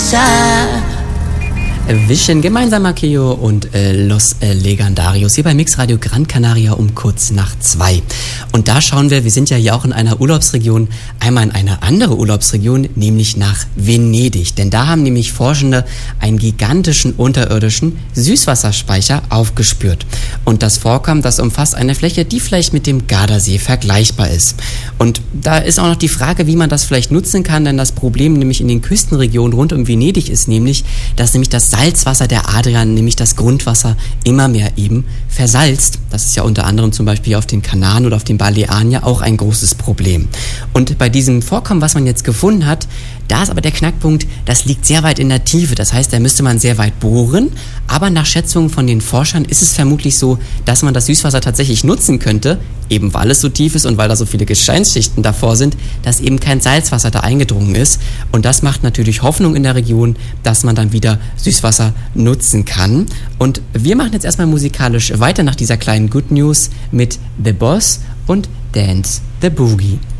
Vision, gemeinsam Makeo und Los Legendarios hier bei Mixradio Gran Canaria um kurz nach 2. Und da schauen wir sind ja hier auch in einer Urlaubsregion, einmal in eine andere Urlaubsregion, nämlich nach Venedig. Denn da haben nämlich Forschende einen gigantischen unterirdischen Süßwasserspeicher aufgespürt. Und das Vorkommen, das umfasst eine Fläche, die vielleicht mit dem Gardasee vergleichbar ist. Und da ist auch noch die Frage, wie man das vielleicht nutzen kann, denn das Problem nämlich in den Küstenregionen rund um Venedig ist nämlich, dass nämlich das Salzwasser der Adrian, nämlich das Grundwasser, immer mehr eben versalzt. Das ist ja unter anderem zum Beispiel auf den Kanaren oder auf den Balearen ja auch ein großes Problem. Und bei diesem Vorkommen, was man jetzt gefunden hat, da ist aber der Knackpunkt, das liegt sehr weit in der Tiefe. Das heißt, da müsste man sehr weit bohren. Aber nach Schätzungen von den Forschern ist es vermutlich so, dass man das Süßwasser tatsächlich nutzen könnte, eben weil es so tief ist und weil da so viele Gesteinsschichten davor sind, dass eben kein Salzwasser da eingedrungen ist. Und das macht natürlich Hoffnung in der Region, dass man dann wieder Süßwasser nutzen kann. Und wir machen jetzt erstmal musikalisch weiter nach dieser kleinen Good News mit The Boss und Dance the Boogie.